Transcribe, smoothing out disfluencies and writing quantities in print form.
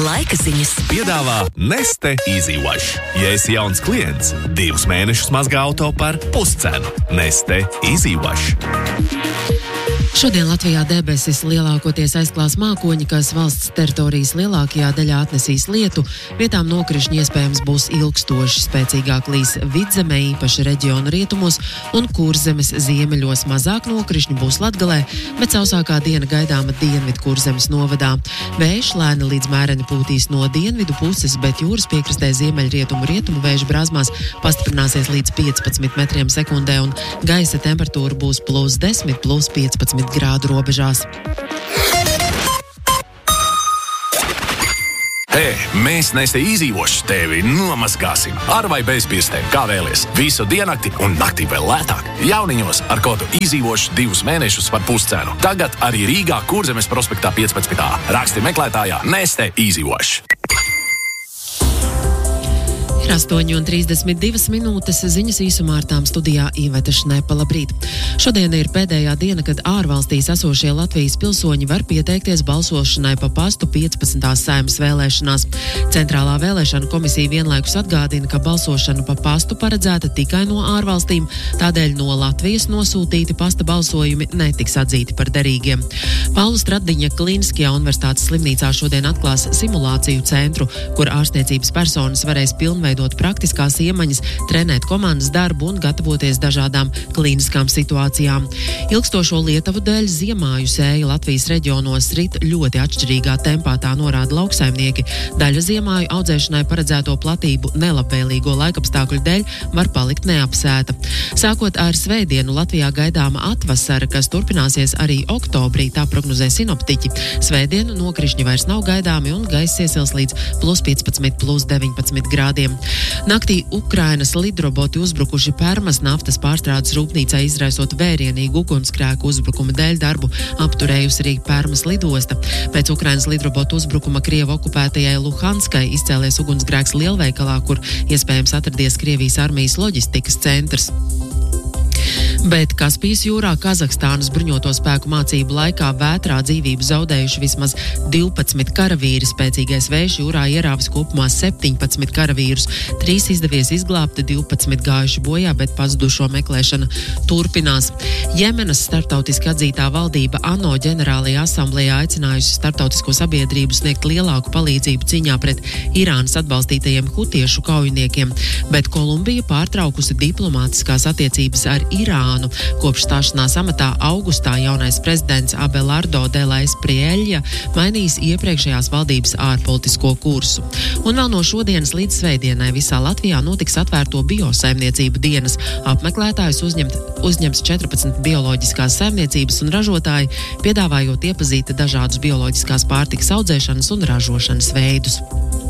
Laika ziņas piedāvā Neste Easy Wash. Ja esi jauns klients, 2 mēnešus mazgā auto par puscenu. Neste Easy Wash. Šodien Latvijā debesis lielākoties aizklās mākoņi, kas valsts teritorijas lielākajā daļā atnesīs lietu. Vietām nokrišņi iespējams būs ilgstoši, spēcīgāk līs Vidzemē, īpaši reģionu rietumos, un Kurzemes ziemeļos. Mazāk nokrišņi būs Latgalē, bet sausākā diena gaidāma Dienvidu Kurzemes novadā. Vējš lēni līdz mēreni pūtīs no dienvidu puses, bet jūras piekrastē ziemeļrietumu vēju brāzmās pastiprināsies līdz 15 metriem sekundē, un gaisa temperatūra būs +10, +15 grādu robežās. Mēs Neste Easy Wash tevi nomazgāsim. Ar vai bez pirstēm, kā vēlies. Visu diennakti un naktī vēl lētāk. Jauniņos ar kodu Easy Wash 2 mēnešus par puscenu. Tagad arī Rīgā Kurzemes prospektā 15. Raksti meklētājā Neste Easy Wash. 8:32 minūtes, ziņas īsumā ar tām studijā Iveta Šnepa. Labrīt! Šodien ir pēdējā diena, kad ārvalstīs esošie Latvijas pilsoņi var pieteikties balsošanai pa pastu 15. Saeimas vēlēšanās. Centrālā vēlēšana komisija vienlaikus atgādina, ka balsošana pa pastu paredzēta tikai no ārvalstīm, tādēļ no Latvijas nosūtīti pasta balsojumi netiks atzīti par derīgiem. Paula Stradiņa Kliniskajā universitātes slimnīcā šodien atklās simulāciju centru, kur ārstniecības personas varēs pilnveidot praktiskās iemaņas, trenēt komandas darbu un gatavoties dažādām klīniskām situācijām. Ilgstošo lietuvu dēļ ziemāju sēja Latvijas reģionos rit ļoti atšķirīgā tempā, tā norāda lauksaimnieki. Daļa ziemāju audzēšanai paredzēto platību nelabvēlīgo laikapstākļu dēļ var palikt neapsēta. Sākot ar svētdienu Latvijā gaidāma atvasara, kas turpināsies arī oktobrī, tā prognozē sinoptiķi. Svētdienu nokrišņi vairs nav gaidāmi un gaiss iesils līdz +15, +19 grādiem. Naktī Ukrainas lidroboti uzbrukuši Permas naftas pārstrādes rūpnīcai, izraisot vērienīgu ugunsgrēku. Uzbrukuma dēļ darbu apturējusi arī Permas lidosta. Pēc Ukrainas lidrobotu uzbrukuma Krievu okupētajai Luhanskai izcēlies ugunsgrēks lielveikalā, kur iespējams atradies Krievijas armijas loģistikas centrs. Bet Kaspijas jūrā Kazahstānas bruņoto spēku mācību laikā vētrā dzīvību zaudējuši vismaz 12 karavīri. Spēcīgais vējš jūrā ierāvis kopumā 17 karavīrus. 3 izdevies izglābt, 12 gājuši bojā, bet pazudušo meklēšana turpinās. Jemenas starptautiski atzītā valdība ANO ģenerālajā asamblējā aicinājusi starptautisko sabiedrību sniegt lielāku palīdzību cīņā pret Irānas atbalstītajiem hutiešu kaujiniekiem, bet Kolumbija pārtraukusi diplomātiskās attiecības ar Irānu. Kopš stāšanās amatā augustā jaunais prezidents Abelardo de la Espriella mainīs iepriekšējās valdības ārpolitisko kursu. Un vēl no šodienas līdz svētdienai visā Latvijā notiks atvērto biosaimniecību dienas. Apmeklētājus uzņems 14 bioloģiskās saimniecības un ražotāji, piedāvājot iepazīt dažādus bioloģiskās pārtikas audzēšanas un ražošanas veidus.